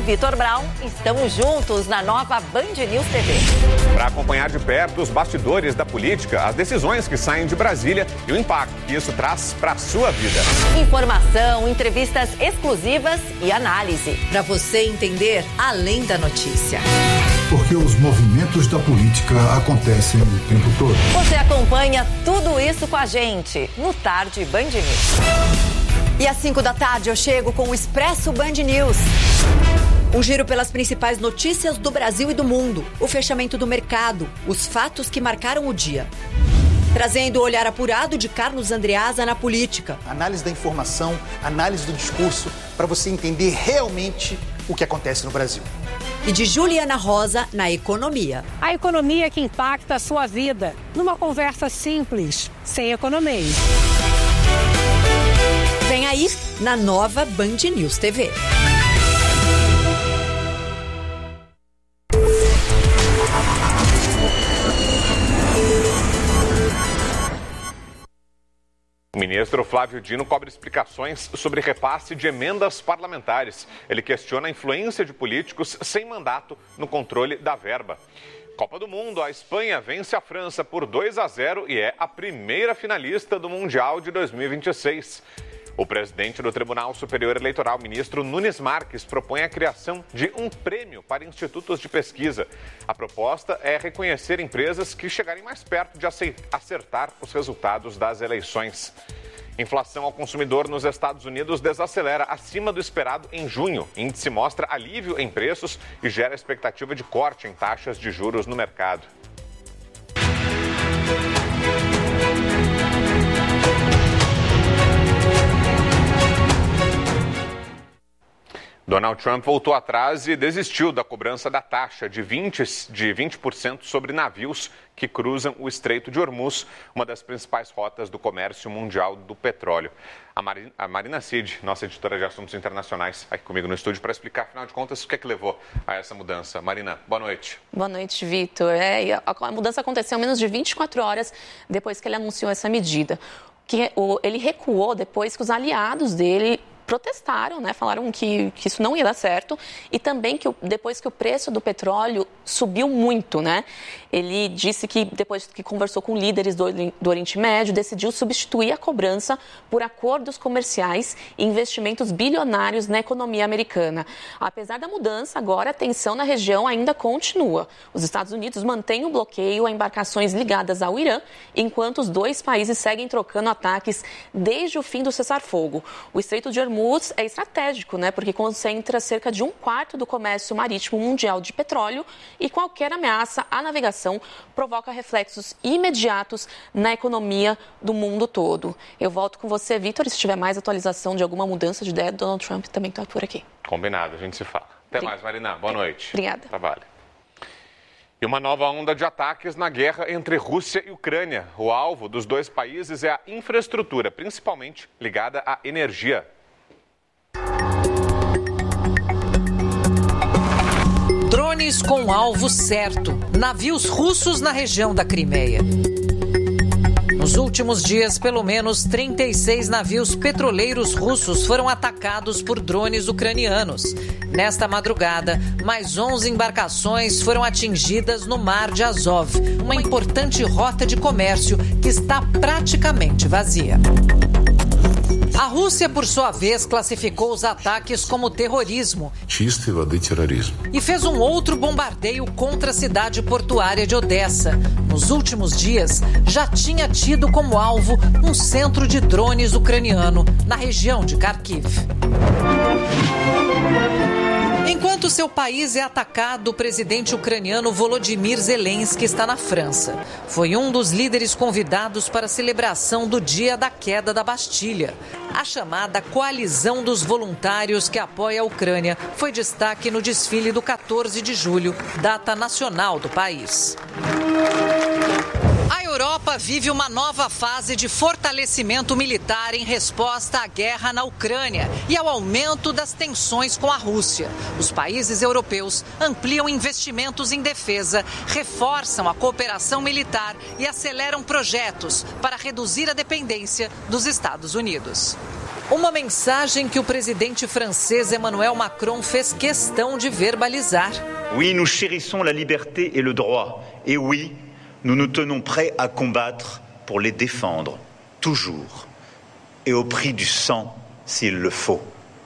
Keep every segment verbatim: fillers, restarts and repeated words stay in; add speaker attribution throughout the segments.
Speaker 1: Vitor Brown. Estamos juntos na nova Band News T V.
Speaker 2: Para acompanhar de perto os bastidores da política, as decisões que saem de Brasília e o impacto que isso traz para a sua vida.
Speaker 1: Informação, entrevistas exclusivas e análise.
Speaker 3: Para você entender além da notícia.
Speaker 4: Porque os movimentos da política acontecem o tempo todo.
Speaker 1: Você acompanha tudo isso com a gente no Tarde Band News.
Speaker 3: E às cinco da tarde eu chego com o Expresso Band News. Um giro pelas principais notícias do Brasil e do mundo. O fechamento do mercado, os fatos que marcaram o dia. Trazendo o olhar apurado de Carlos Andreasa na política.
Speaker 5: Análise da informação, análise do discurso, para você entender realmente o que acontece no Brasil.
Speaker 3: E de Juliana Rosa na economia.
Speaker 6: A economia que impacta a sua vida. Numa conversa simples, sem economia.
Speaker 3: Vem aí na nova Band News T V.
Speaker 2: O ministro Flávio Dino cobra explicações sobre repasse de emendas parlamentares. Ele questiona a influência de políticos sem mandato no controle da verba. Copa do Mundo, a Espanha vence a França por dois a zero e é a primeira finalista do Mundial de dois mil e vinte e seis. O presidente do Tribunal Superior Eleitoral, ministro Nunes Marques, propõe a criação de um prêmio para institutos de pesquisa. A proposta é reconhecer empresas que chegarem mais perto de acertar os resultados das eleições. Inflação ao consumidor nos Estados Unidos desacelera acima do esperado em junho. O índice mostra alívio em preços e gera expectativa de corte em taxas de juros no mercado. Donald Trump voltou atrás e desistiu da cobrança da taxa de vinte por cento sobre navios que cruzam o Estreito de Hormuz, uma das principais rotas do comércio mundial do petróleo. A Marina, a Marina Cid, nossa editora de assuntos internacionais, aqui comigo no estúdio para explicar, afinal de contas, o que é que levou a essa mudança. Marina, boa noite.
Speaker 7: Boa noite, Vitor. É, a, a mudança aconteceu menos de vinte e quatro horas depois que ele anunciou essa medida. Que, o, ele recuou depois que os aliados dele protestaram, né? Falaram que, que isso não ia dar certo e também que depois que o preço do petróleo subiu muito, né? Ele disse que depois que conversou com líderes do, do Oriente Médio, decidiu substituir a cobrança por acordos comerciais e investimentos bilionários na economia americana. Apesar da mudança, agora a tensão na região ainda continua. Os Estados Unidos mantêm o bloqueio a embarcações ligadas ao Irã, enquanto os dois países seguem trocando ataques desde o fim do cessar-fogo. O Estreito de Hormuz é estratégico, né? Porque concentra cerca de um quarto do comércio marítimo mundial de petróleo e qualquer ameaça à navegação provoca reflexos imediatos na economia do mundo todo. Eu volto com você, Vitor, e se tiver mais atualização de alguma mudança de ideia, Donald Trump também está por aqui.
Speaker 2: Combinado, a gente se fala. Até
Speaker 7: Obrigada.
Speaker 2: mais, Marina. Boa noite.
Speaker 7: Obrigada.
Speaker 2: Trabalho. E uma nova onda de ataques na guerra entre Rússia e Ucrânia. O alvo dos dois países é a infraestrutura, principalmente ligada à energia.
Speaker 8: Drones com o alvo certo. Navios russos na região da Crimeia. Nos últimos dias, pelo menos trinta e seis navios petroleiros russos foram atacados por drones ucranianos. Nesta madrugada, mais onze embarcações foram atingidas no Mar de Azov, uma importante rota de comércio que está praticamente vazia. A Rússia, por sua vez, classificou os ataques como terrorismo
Speaker 4: Чистой воды терроризм.
Speaker 8: e fez um outro bombardeio contra a cidade portuária de Odessa. Nos últimos dias, já tinha tido como alvo um centro de drones ucraniano na região de Kharkiv. Enquanto seu país é atacado, o presidente ucraniano Volodymyr Zelensky está na França. Foi um dos líderes convidados para a celebração do dia da queda da Bastilha. A chamada Coalizão dos Voluntários que apoia a Ucrânia foi destaque no desfile do quatorze de julho, data nacional do país. A Europa vive uma nova fase de fortalecimento militar em resposta à guerra na Ucrânia e ao aumento das tensões com a Rússia. Os países europeus ampliam investimentos em defesa, reforçam a cooperação militar e aceleram projetos para reduzir a dependência dos Estados Unidos. Uma mensagem que o presidente francês Emmanuel Macron fez questão de verbalizar.
Speaker 9: Oui, nous chérissons la liberté et le droit. Et oui, nous nous tenons prêts à combattre pour les défendre, toujours, et au prix du sang, s'il le faut.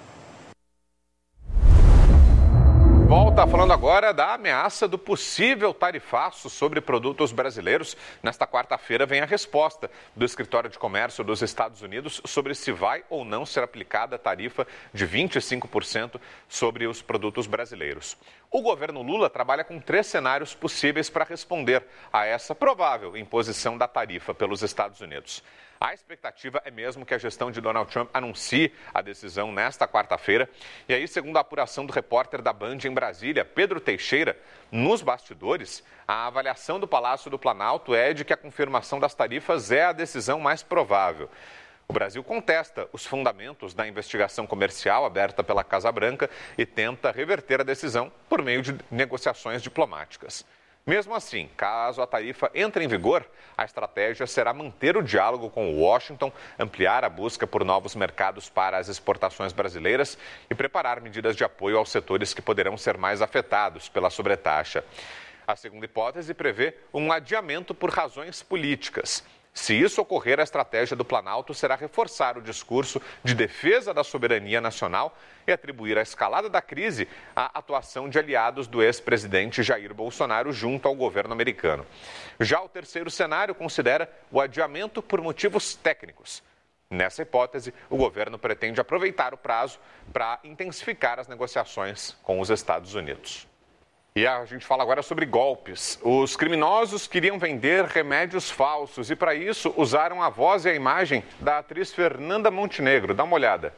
Speaker 2: Volta falando agora da ameaça do possível tarifaço sobre produtos brasileiros. Nesta quarta-feira vem a resposta do Escritório de Comércio dos Estados Unidos sobre se vai ou não ser aplicada a tarifa de vinte e cinco por cento sobre os produtos brasileiros. O governo Lula trabalha com três cenários possíveis para responder a essa provável imposição da tarifa pelos Estados Unidos. A expectativa é mesmo que a gestão de Donald Trump anuncie a decisão nesta quarta-feira. E aí, segundo a apuração do repórter da Band em Brasília, Pedro Teixeira, nos bastidores, a avaliação do Palácio do Planalto é de que a confirmação das tarifas é a decisão mais provável. O Brasil contesta os fundamentos da investigação comercial aberta pela Casa Branca e tenta reverter a decisão por meio de negociações diplomáticas. Mesmo assim, caso a tarifa entre em vigor, a estratégia será manter o diálogo com Washington, ampliar a busca por novos mercados para as exportações brasileiras e preparar medidas de apoio aos setores que poderão ser mais afetados pela sobretaxa. A segunda hipótese prevê um adiamento por razões políticas. Se isso ocorrer, a estratégia do Planalto será reforçar o discurso de defesa da soberania nacional e atribuir a escalada da crise à atuação de aliados do ex-presidente Jair Bolsonaro junto ao governo americano. Já o terceiro cenário considera o adiamento por motivos técnicos. Nessa hipótese, o governo pretende aproveitar o prazo para intensificar as negociações com os Estados Unidos. E a gente fala agora sobre golpes. Os criminosos queriam vender remédios falsos e, para isso, usaram a voz e a imagem da atriz Fernanda Montenegro. Dá uma olhada.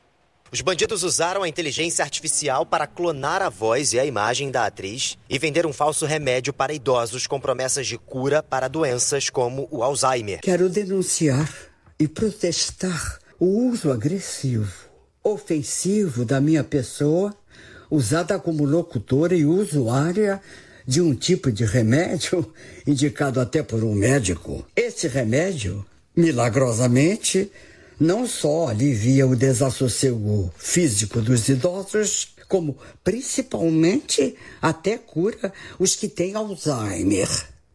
Speaker 10: Os bandidos usaram a inteligência artificial para clonar a voz e a imagem da atriz e vender um falso remédio para idosos com promessas de cura para doenças como o Alzheimer.
Speaker 11: Quero denunciar e protestar o uso agressivo, ofensivo da minha pessoa, usada como locutora e usuária de um tipo de remédio indicado até por um médico. Esse remédio, milagrosamente, não só alivia o desassossego físico dos idosos, como principalmente até cura os que têm Alzheimer.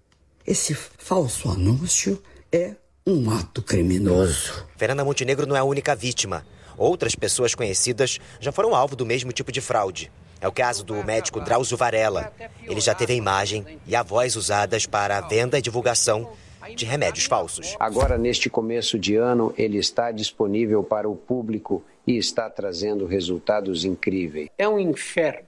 Speaker 11: Esse falso anúncio é um ato criminoso.
Speaker 10: Fernanda Montenegro não é a única vítima. Outras pessoas conhecidas já foram alvo do mesmo tipo de fraude. É o caso do médico Drauzio Varela. Ele já teve a imagem e a voz usadas para a venda e divulgação de remédios falsos.
Speaker 12: Agora, neste começo de ano, ele está disponível para o público e está trazendo resultados incríveis.
Speaker 13: É um inferno.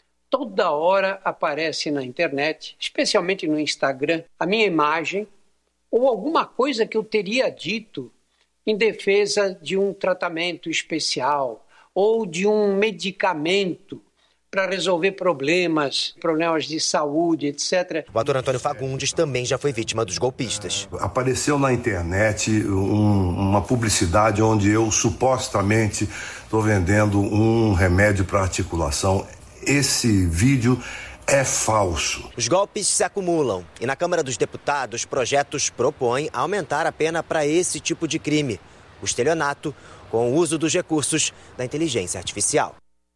Speaker 13: Toda hora aparece na internet, especialmente no Instagram, a minha imagem ou alguma coisa que eu teria dito em defesa de um tratamento especial ou de um medicamento para resolver problemas, problemas de saúde, etcétera.
Speaker 10: O ator Antônio Fagundes também já foi vítima dos golpistas.
Speaker 14: Apareceu na internet um, uma publicidade onde eu supostamente estou vendendo um remédio para articulação. Esse vídeo é falso.
Speaker 10: Os golpes se acumulam e na Câmara dos Deputados, projetos propõem aumentar a pena para esse tipo de crime, o estelionato, com o uso dos recursos da inteligência artificial.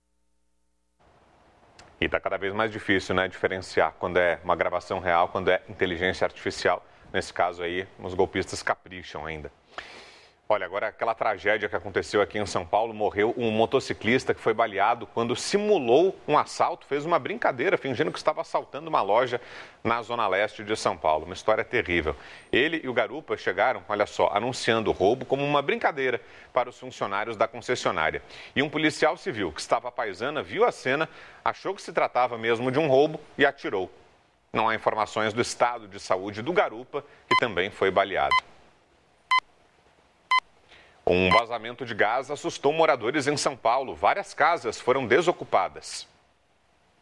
Speaker 2: E está cada vez mais difícil, né, diferenciar quando é uma gravação real, quando é inteligência artificial. Nesse caso aí, os golpistas capricham ainda. Olha, agora aquela tragédia que aconteceu aqui em São Paulo, morreu um motociclista que foi baleado quando simulou um assalto, fez uma brincadeira, fingindo que estava assaltando uma loja na zona leste de São Paulo. Uma história terrível. Ele e o garupa chegaram, olha só, anunciando o roubo como uma brincadeira para os funcionários da concessionária. E um policial civil que estava à paisana viu a cena, achou que se tratava mesmo de um roubo e atirou. Não há informações do estado de saúde do garupa, que também foi baleado. Um vazamento de gás assustou moradores em São Paulo. Várias casas foram desocupadas.